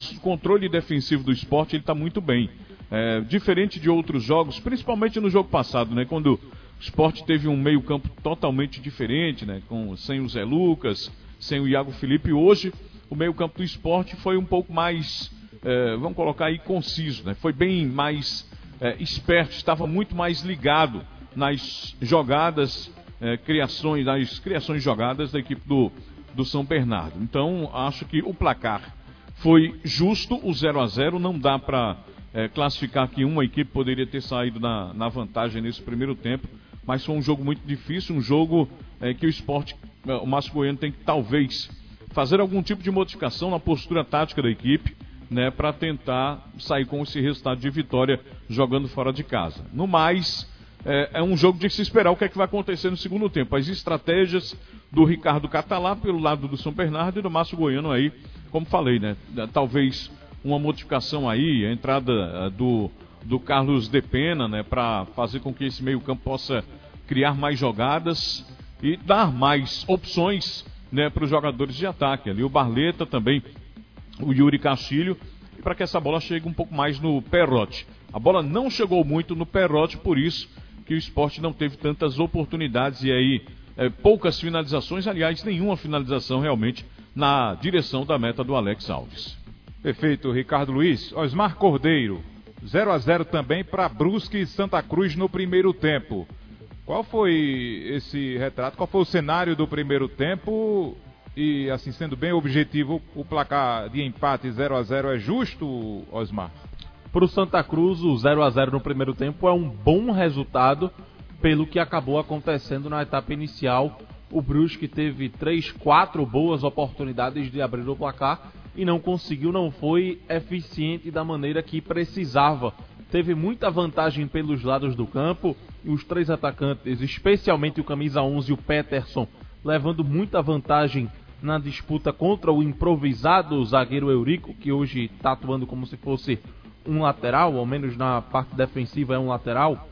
o controle defensivo do Sport está muito bem. Diferente de outros jogos, principalmente no jogo passado, né, quando o Sport teve um meio-campo totalmente diferente, né, sem o Zé Lucas, sem o Iago Felipe. Hoje, o meio-campo do Sport foi um pouco mais, vamos colocar aí, conciso, né, foi bem mais esperto, estava muito mais ligado nas jogadas, nas criações jogadas da equipe do São Bernardo. Então, acho que o placar foi justo, o 0-0, não dá para classificar que uma equipe poderia ter saído na vantagem nesse primeiro tempo, mas foi um jogo muito difícil, um jogo que o Márcio Goiano tem que talvez fazer algum tipo de modificação na postura tática da equipe, né, para tentar sair com esse resultado de vitória jogando fora de casa. No mais, é um jogo de se esperar o que é que vai acontecer no segundo tempo. As estratégias do Ricardo Catalá pelo lado do São Bernardo e do Márcio Goiano aí, como falei, né, talvez uma modificação aí, a entrada do Carlos de Pena, né, para fazer com que esse meio-campo possa criar mais jogadas e dar mais opções, né, para os jogadores de ataque. Ali o Barleta também, o Yuri Castilho, e para que essa bola chegue um pouco mais no Perrotti. A bola não chegou muito no Perrotti, por isso que o Sport não teve tantas oportunidades e aí poucas finalizações, aliás, nenhuma finalização realmente na direção da meta do Alex Alves. Perfeito, Ricardo Luiz. Osmar Cordeiro, 0-0 também para Brusque e Santa Cruz no primeiro tempo. Qual foi esse retrato? Qual foi o cenário do primeiro tempo? E, assim, sendo bem objetivo, o placar de empate 0-0 é justo, Osmar? Para o Santa Cruz, o 0-0 no primeiro tempo é um bom resultado pelo que acabou acontecendo na etapa inicial. O Brusque teve 3-4 boas oportunidades de abrir o placar e não conseguiu, não foi eficiente da maneira que precisava. Teve muita vantagem pelos lados do campo e os três atacantes, especialmente o camisa 11 e o Peterson, levando muita vantagem na disputa contra o improvisado zagueiro Eurico, que hoje está atuando como se fosse um lateral, ao menos na parte defensiva é um lateral.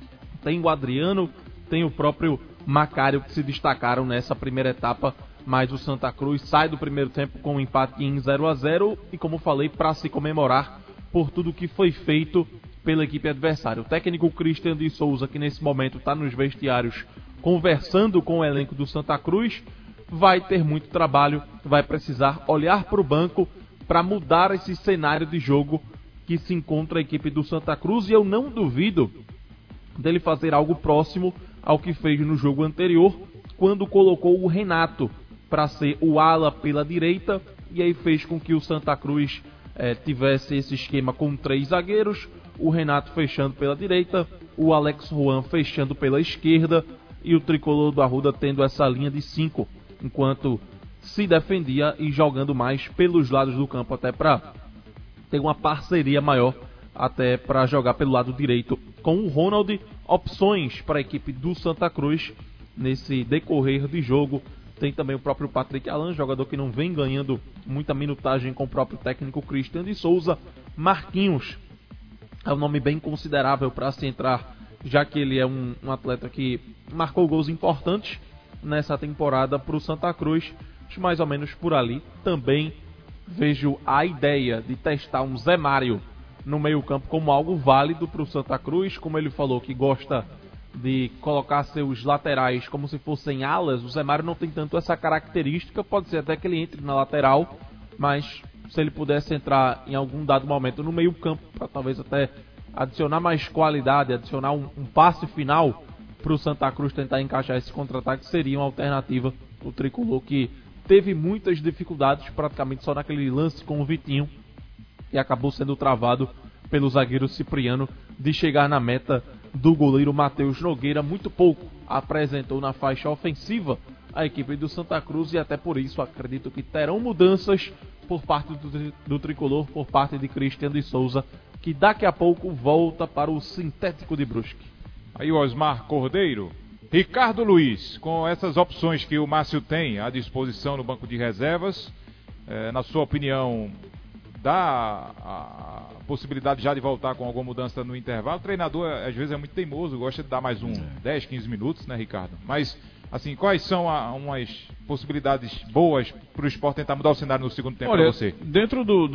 Tem o Adriano, tem o próprio Macário que se destacaram nessa primeira etapa, mas o Santa Cruz sai do primeiro tempo com um empate em 0-0 e, como falei, para se comemorar por tudo que foi feito pela equipe adversária. O técnico Christian de Souza, que nesse momento está nos vestiários conversando com o elenco do Santa Cruz, vai ter muito trabalho, vai precisar olhar para o banco para mudar esse cenário de jogo que se encontra a equipe do Santa Cruz, e eu não duvido dele fazer algo próximo ao que fez no jogo anterior, quando colocou o Renato para ser o ala pela direita, e aí fez com que o Santa Cruz tivesse esse esquema com 3 zagueiros, o Renato fechando pela direita, o Alex Juan fechando pela esquerda e o tricolor do Arruda tendo essa linha de 5, enquanto se defendia e jogando mais pelos lados do campo, até para ter uma parceria maior, até para jogar pelo lado direito com o Ronald. Opções para a equipe do Santa Cruz nesse decorrer de jogo. Tem também o próprio Patrick Alan, jogador que não vem ganhando muita minutagem com o próprio técnico Christian de Souza. Marquinhos é um nome bem considerável para se entrar, já que ele é um atleta que marcou gols importantes nessa temporada para o Santa Cruz. Mais ou menos por ali. Também vejo a ideia de testar um Zé Mário no meio campo como algo válido para o Santa Cruz. Como ele falou que gosta de colocar seus laterais como se fossem alas, o Zé Mário não tem tanto essa característica. Pode ser até que ele entre na lateral, mas se ele pudesse entrar em algum dado momento no meio campo, para talvez até adicionar mais qualidade, adicionar um passe final para o Santa Cruz tentar encaixar esse contra-ataque, seria uma alternativa. O tricolor que teve muitas dificuldades, praticamente só naquele lance com o Vitinho, e acabou sendo travado pelo zagueiro Cipriano de chegar na meta do goleiro Matheus Nogueira. Muito pouco apresentou na faixa ofensiva a equipe do Santa Cruz, e até por isso acredito que terão mudanças por parte do tricolor, por parte de Christian de Souza, que daqui a pouco volta para o sintético de Brusque. Aí o Osmar Cordeiro. Ricardo Luiz, com essas opções que o Márcio tem à disposição no banco de reservas, na sua opinião, dá a possibilidade já de voltar com alguma mudança no intervalo? O treinador, às vezes, é muito teimoso, gosta de dar mais 10, 15 minutos, né, Ricardo? Mas, assim, quais são umas possibilidades boas para o Sport tentar mudar o cenário no segundo tempo para você? Dentro